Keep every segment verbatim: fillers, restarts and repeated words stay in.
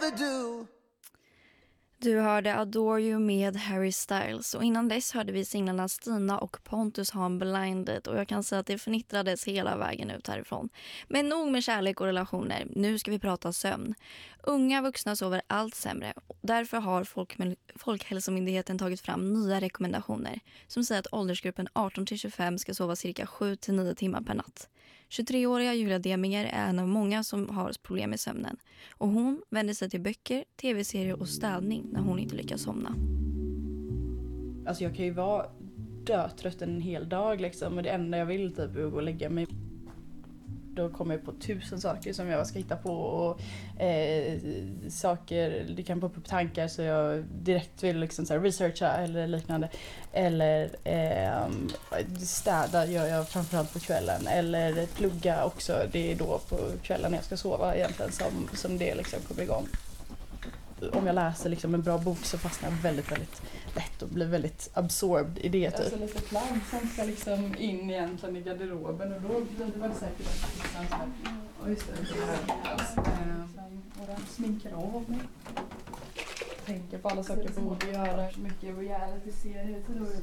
rather do. Du hörde Adore You med Harry Styles och innan dess hörde vi singlarna Stina och Pontus ha en Blinded och jag kan säga att det förnittrades hela vägen ut härifrån. Men nog med kärlek och relationer, nu ska vi prata sömn. Unga vuxna sover allt sämre. Därför har Folk- Folkhälsomyndigheten tagit fram nya rekommendationer som säger att åldersgruppen arton till tjugofem ska sova cirka sju till nio timmar per natt. tjugotreåriga Julia Deminger är en av många som har problem med sömnen. Och hon vänder sig till böcker, tv-serier och städning när hon inte lyckas somna. Alltså jag kan ju vara dötrött en hel dag liksom, och det enda jag vill typ är att gå och lägga mig. Då kommer jag på tusen saker som jag ska hitta på och eh, saker, det kan poppa upp tankar så jag direkt vill liksom så här researcha eller liknande. Eller eh, städa gör jag framförallt på kvällen, eller plugga också, det är då på kvällen jag ska sova egentligen som, som det liksom kommer igång. Om jag läser liksom en bra bok så fastnar jag väldigt, väldigt lätt och blir väldigt absorbed i det. Typ. Alltså lite plagg som ska liksom in egentligen i garderoben och då blir det väl säkert liksom så här. Och just det, det här. Och den sminkar av mig. Tänker på alla saker jag borde göra. Så mycket reality-serier till då.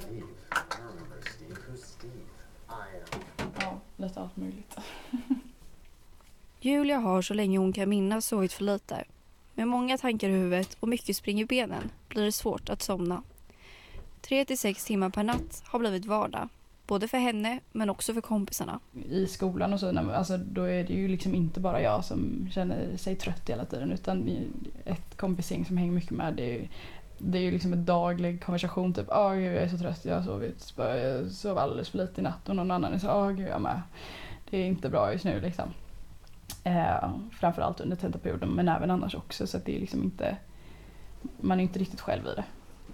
Ja, lite allt möjligt. Julia har så länge hon kan minnas sovit för lite. Med många tankar i huvudet och mycket spring i benen blir det svårt att somna. Tre till sex timmar per natt har blivit vardag. Både för henne men också för kompisarna. I skolan och så, alltså, då är det ju liksom inte bara jag som känner sig trött hela tiden. Utan ett kompisgäng som hänger mycket med. Det är ju, det är ju liksom en daglig konversation. Typ, åh gud jag är så trött, jag har sovit. Jag sov alldeles för lite i natt. Och någon annan är så, åh gud jag med. Det är inte bra just nu liksom. Eh, framförallt under tentaperioden men även annars också så att det är liksom inte man är inte riktigt själv i det.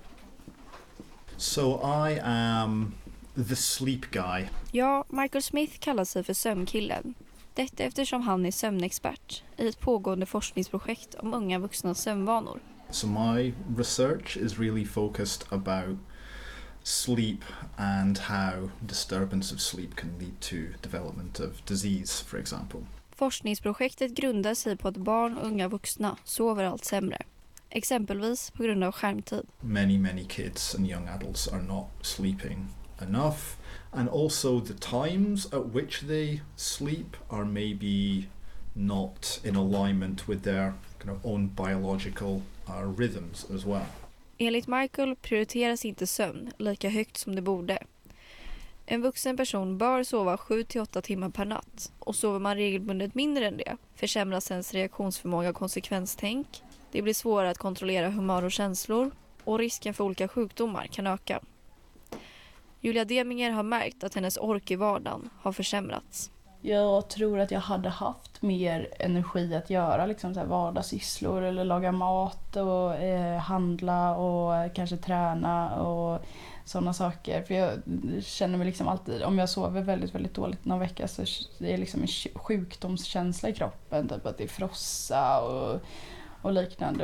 So I am the sleep guy. Ja, Michael Smith kallar sig för sömnkillen. Detta eftersom han är sömnexpert i ett pågående forskningsprojekt om unga vuxnas sömnvanor. So my research is really focused about sleep and how disturbance of sleep can lead to development of disease, for example. Forskningsprojektet grundar sig på att barn och unga vuxna sover allt sämre. Exempelvis på grund av skärmtid. Many, many kids and young adults are not sleeping enough. And also the times at which they sleep are maybe not in alignment with their kind of own biological uh, rhythms as well. Enligt Michael prioriteras inte sömn lika högt som det borde. En vuxen person bör sova sju till åtta timmar per natt och sover man regelbundet mindre än det försämras ens reaktionsförmåga och konsekvenstänk. Det blir svårare att kontrollera humör och känslor och risken för olika sjukdomar kan öka. Julia Deminger har märkt att hennes ork i vardagen har försämrats. Jag tror att jag hade haft mer energi att göra liksom så här vardagssysslor eller laga mat och eh, handla och kanske träna och sådana saker. För jag känner mig liksom alltid, om jag sover väldigt, väldigt dåligt någon vecka så är det liksom en sjukdomskänsla i kroppen. Typ att det är frossa och, och liknande.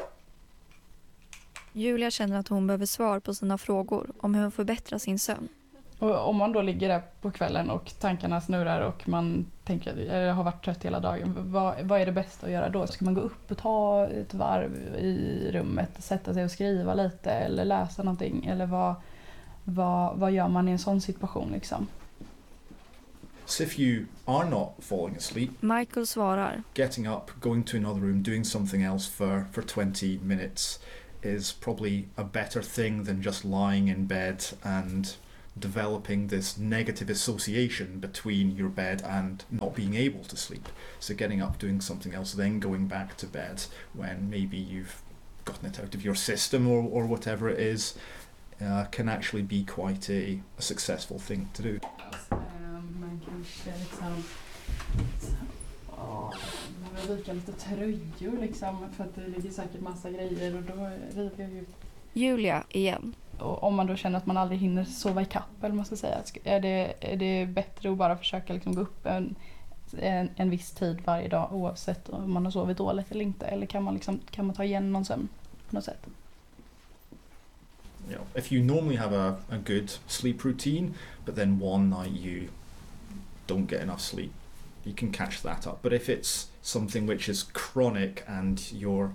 Julia känner att hon behöver svar på sina frågor om hur hon förbättrar sin sömn. Och om man då ligger där på kvällen och tankarna snurrar och man tänker att jag har varit trött hela dagen, vad, vad är det bästa att göra då? Ska man gå upp och ta ett varv i rummet, sätta sig och skriva lite eller läsa någonting? Eller vad, vad, vad gör man i en sån situation liksom? So if you are not falling asleep, Michael svarar. Getting up, going to another room, doing something else for, for twenty minutes is probably a better thing than just lying in bed and developing this negative association between your bed and not being able to sleep. So getting up, doing something else, then going back to bed when maybe you've gotten it out of your system or, or whatever it is, uh, can actually be quite a, a successful thing to do. Man kanske liksom åh, man vika lite tröjor liksom för att det ligger säkert massa grejer och då river jag ut. Julia igen. Och om man då känner att man aldrig hinner sova i kapp eller man ska säga, är det, är det bättre att bara försöka liksom gå upp en, en, en viss tid varje dag oavsett om man har sovit dåligt eller inte, eller kan man, liksom, kan man ta igen någon sömn på något sätt? You know, if you normally have a, a good sleep routine but then one night you don't get enough sleep, you can catch that up. But if it's something which is chronic and you're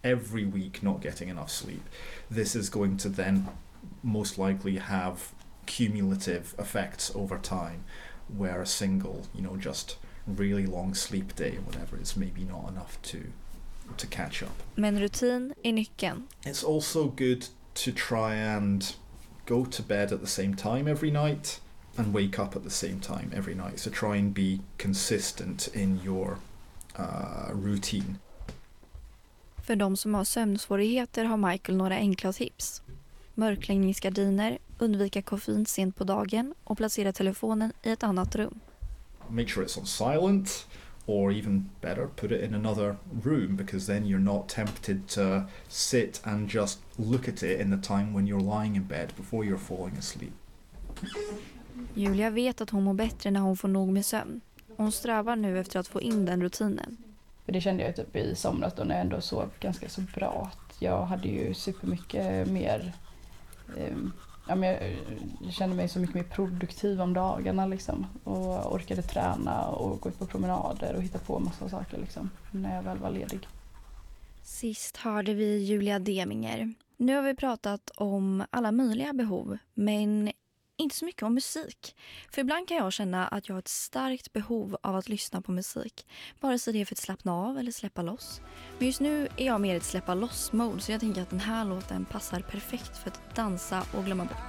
every week not getting enough sleep, this is going to then most likely have cumulative effects over time, where a single, you know, just really long sleep day or whatever is maybe not enough to to catch up. Men rutin är nyckeln. It's also good to try and go to bed at the same time every night and wake up at the same time every night. So try and be consistent in your uh, routine. För de som har sömnsvårigheter har Michael några enkla tips. Mörkläggningsgardiner, undvika koffein sent på dagen och placera telefonen i ett annat rum. Make sure it's on silent, or even better, put it in another room, because then you're not tempted to sit and just look at it in the time when you're lying in bed before you're falling asleep. Julia vet att hon mår bättre när hon får nog med sömn. Hon strävar nu efter att få in den rutinen. För det kände jag typ i somras då när jag ändå sov ganska så bra. Att jag hade ju supermycket mer... Eh, ja, men jag, jag kände mig så mycket mer produktiv om dagarna liksom. Och orkade träna och gå ut på promenader och hitta på massa saker liksom. När jag väl var ledig. Sist hörde vi Julia Deminger. Nu har vi pratat om alla möjliga behov, men inte så mycket om musik. För ibland kan jag känna att jag har ett starkt behov av att lyssna på musik. Vare sig det är för att slappna av eller släppa loss. Men just nu är jag mer i ett släppa loss-mode, så jag tänker att den här låten passar perfekt för att dansa och glömma bort.